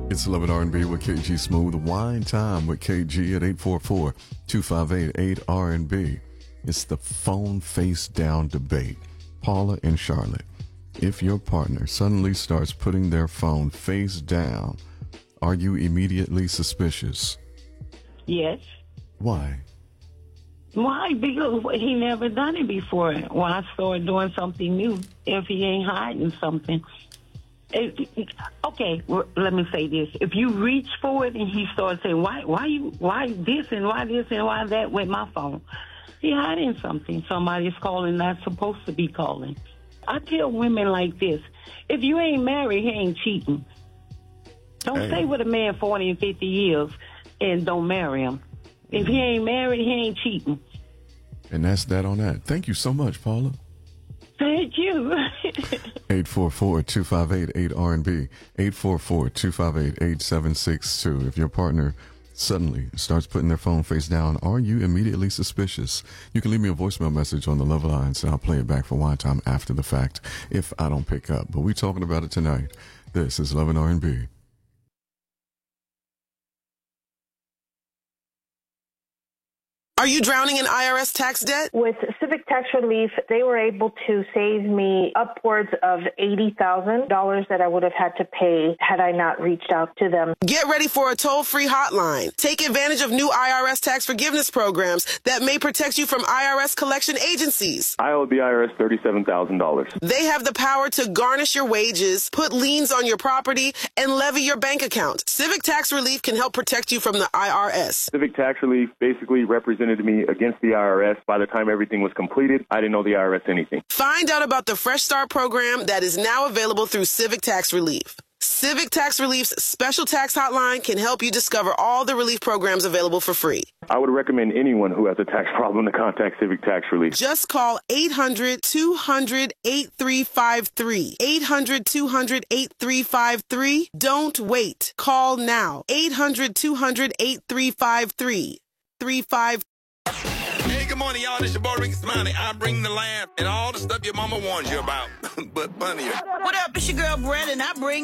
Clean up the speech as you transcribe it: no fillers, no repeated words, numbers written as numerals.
It's 11 R&B with KG Smooth. Wine Time with KG at 844-258-8R&B. It's the phone face down debate. Paula and Charlotte. If your partner suddenly starts putting their phone face down, are you immediately suspicious? Yes. Why? Why? Because he never done it before. Why start doing something new if he ain't hiding something? Okay, let me say this. If you reach for it and he starts saying, why this and why that with my phone? He hiding something. Somebody's calling not supposed to be calling. I tell women like this. If you ain't married, he ain't cheating. Don't stay with a man 40 and 50 years and don't marry him. If he ain't married, he ain't cheating. And that's that on that. Thank you so much, Paula. Thank you. 844-258-8R&B, 844-258-8762. If your partner suddenly starts putting their phone face down, are you immediately suspicious? You can leave me a voicemail message on the Love Lines, and I'll play it back for Wine Time after the fact if I don't pick up. But we're talking about it tonight. This is 11 R&B. Are you drowning in IRS tax debt? With Civic Tax Relief, they were able to save me upwards of $80,000 that I would have had to pay had I not reached out to them. Get ready for a toll-free hotline. Take advantage of new IRS tax forgiveness programs that may protect you from IRS collection agencies. I owe the IRS $37,000. They have the power to garnish your wages, put liens on your property, and levy your bank account. Civic Tax Relief can help protect you from the IRS. Civic Tax Relief basically represented me against the IRS. By the time everything was completed, I didn't owe the IRS anything. Find out about the Fresh Start program that is now available through Civic Tax Relief. Civic Tax Relief's special tax hotline can help you discover all the relief programs available for free. I would recommend anyone who has a tax problem to contact Civic Tax Relief. Just call 800-200-8353. 800-200-8353. Don't wait. Call now. 800-200-8353. 35. Hey, good morning, y'all. This your boy Ricky Smiley. I bring the laugh and all the stuff your mama warns you about, but funnier. What up? It's your girl Brandon. I bring